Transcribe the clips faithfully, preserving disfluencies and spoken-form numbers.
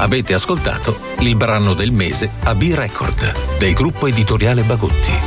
Avete ascoltato il brano del mese a B-Record del gruppo editoriale Bagutti.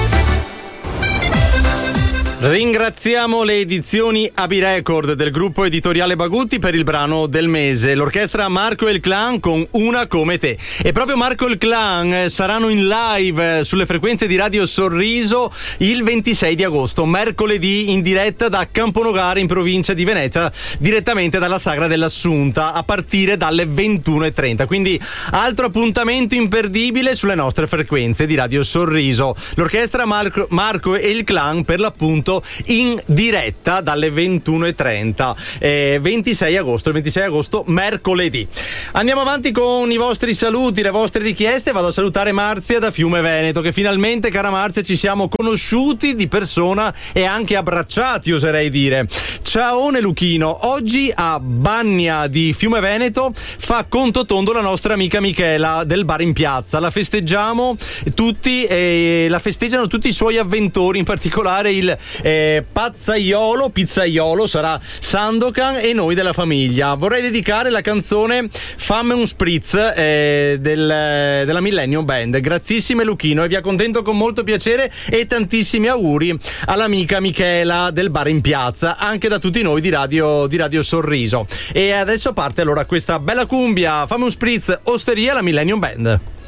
Ringraziamo le edizioni A B Record del gruppo editoriale Bagutti per il brano del mese. L'orchestra Marco e il Clan con Una come te. E proprio Marco e il Clan saranno in live sulle frequenze di Radio Sorriso il ventisei di agosto, mercoledì, in diretta da Camponogara in provincia di Venezia, direttamente dalla Sagra dell'Assunta, a partire dalle ventuno e trenta. Quindi altro appuntamento imperdibile sulle nostre frequenze di Radio Sorriso. L'orchestra Marco, Marco e il Clan, per l'appunto, in diretta dalle ventuno e trenta, eh, ventisei agosto, il ventisei agosto, mercoledì. Andiamo avanti con i vostri saluti, le vostre richieste. Vado a salutare Marzia da Fiume Veneto, che finalmente, cara Marzia, ci siamo conosciuti di persona e anche abbracciati, oserei dire. Ciaone Luchino, oggi a Bagna di Fiume Veneto fa conto tondo la nostra amica Michela del bar in piazza. La festeggiamo tutti e la festeggiano tutti i suoi avventori, in particolare il Eh, Pazzaiolo, Pizzaiolo, sarà Sandokan e noi della famiglia. Vorrei dedicare la canzone Famme un spritz eh, del, della Millennium Band. Grazissime Luchino, e vi accontento con molto piacere e tantissimi auguri all'amica Michela del bar in piazza, anche da tutti noi di Radio, di Radio Sorriso. E adesso parte allora questa bella cumbia, Famme un spritz, Osteria, la Millennium Band.